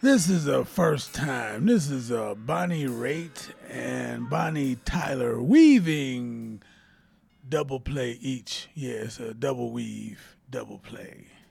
This is a first time. This is Bonnie Raitt and Bonnie Tyler weaving double play each. Yeah, it's a double weave, double play.